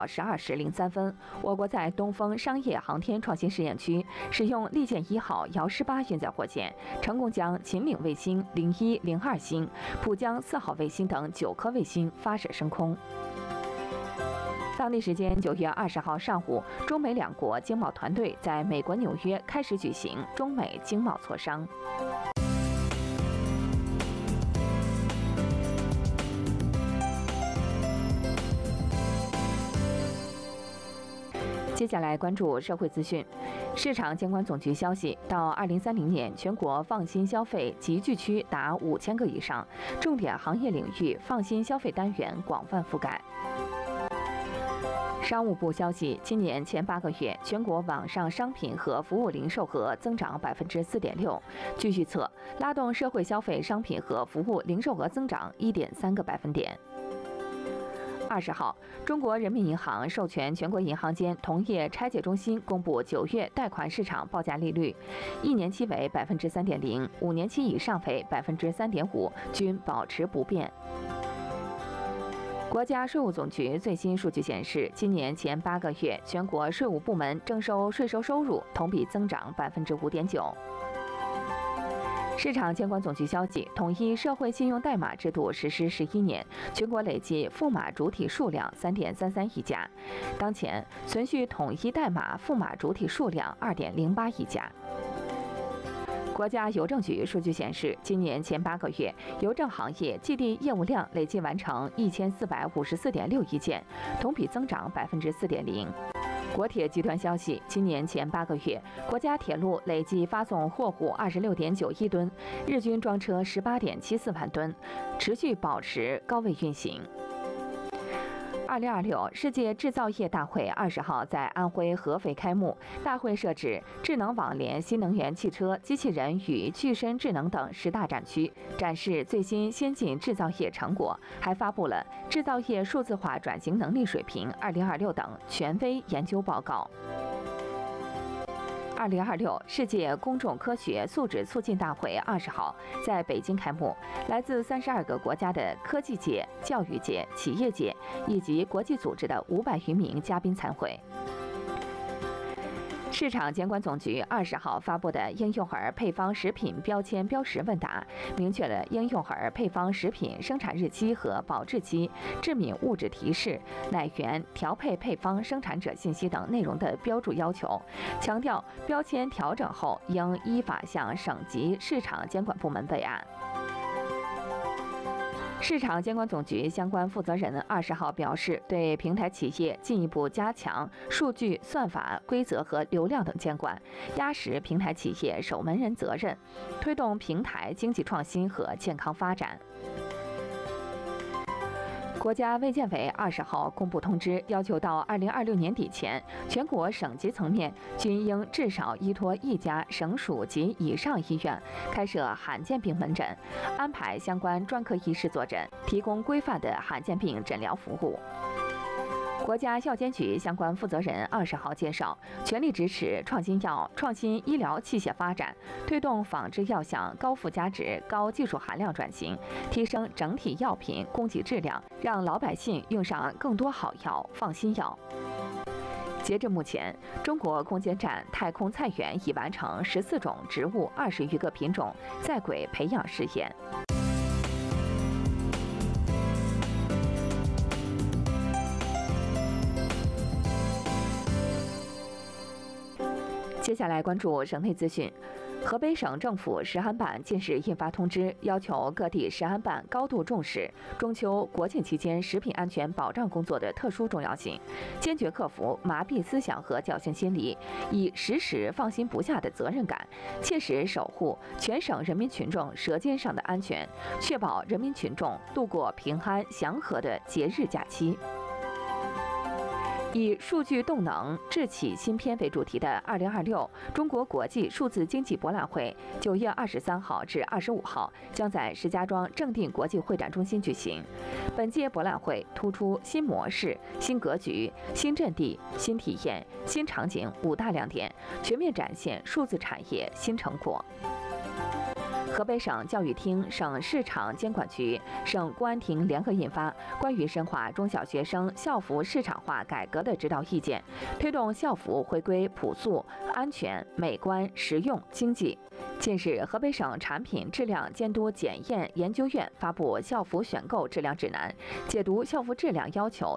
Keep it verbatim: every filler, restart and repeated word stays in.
十二时零三分，我国在东风商业航天创新试验区使用利剑一号遥十八运载火箭，成功将秦岭卫星零一、零二星、浦江四号卫星等九颗卫星发射升空。当地时间九月二十号上午，中美两国经贸团队在美国纽约开始举行中美经贸磋商。接下来关注社会资讯。市场监管总局消息，到二零三零年，全国放心消费集聚区达五千个以上，重点行业领域放心消费单元广泛覆盖。商务部消息，今年前八个月，全国网上商品和服务零售额增长百分之四点六，据预测，拉动社会消费商品和服务零售额增长一点三个百分点。二十号，中国人民银行授权全国银行间同业拆借中心公布九月贷款市场报价利率，一年期为百分之三点零，五年期以上为百分之三点五，均保持不变。国家税务总局最新数据显示，今年前八个月，全国税务部门征收税收收入同比增长百分之五点九。市场监管总局消息，统一社会信用代码制度实施十一年，全国累计赋码主体数量三点三三亿家，当前存续统一代码赋码主体数量二点零八亿家。国家邮政局数据显示，今年前八个月，邮政行业寄递业务量累计完成一千四百五十四点六亿件，同比增长百分之四点零。国铁集团消息，今年前八个月，国家铁路累计发送货物二十六点九亿吨，日均装车十八点七四万吨，持续保持高位运行。二零二六世界制造业大会二十号在安徽合肥开幕。大会设置智能网联、新能源汽车、机器人与具身智能等十大展区，展示最新先进制造业成果，还发布了《制造业数字化转型能力水平二零二六》等权威研究报告。二零二六世界公众科学素质促进大会二十号在北京开幕，来自三十二个国家的科技界、教育界、企业界以及国际组织的五百余名嘉宾参会。市场监管总局二十号发布的婴幼儿配方食品标签标识问答，明确了婴幼儿配方食品生产日期和保质期、致敏物质提示、奶源、调配配方生产者信息等内容的标注要求，强调标签调整后应依法向省级市场监管部门备案。市场监管总局相关负责人二十号表示，对平台企业进一步加强数据、算法、规则和流量等监管，压实平台企业守门人责任，推动平台经济创新和健康发展。国家卫健委二十号公布通知，要求到二零二六年底前，全国省级层面均应至少依托一家省属及以上医院开设罕见病门诊，安排相关专科医师坐诊，提供规范的罕见病诊疗服务。国家药监局相关负责人二十号介绍，全力支持创新药、创新医疗器械发展，推动仿制药向高附加值、高技术含量转型，提升整体药品供给质量，让老百姓用上更多好药、放心药。截至目前，中国空间站太空菜园已完成十四种植物、二十余个品种在轨培养试验。接下来关注省内资讯。河北省政府食安办近日印发通知，要求各地食安办高度重视中秋、国庆期间食品安全保障工作的特殊重要性，坚决克服麻痹思想和侥幸心理，以时时放心不下的责任感，切实守护全省人民群众舌尖上的安全，确保人民群众度过平安祥和的节日假期。以数据动能智启新篇为主题的二零二六中国国际数字经济博览会，九月二十三号至二十五号将在石家庄正定国际会展中心举行。本届博览会突出新模式、新格局、新阵地、新体验、新场景五大亮点，全面展现数字产业新成果。河河北省教育厅、省市场监管局、省公安厅联合印发《关于深化中小学生校服市场化改革的指导意见》，推动校服回归朴素、安全、美观、实用、经济。近日，河北省产品质量监督检验研究院发布校服选购质量指南，解读校服质量要求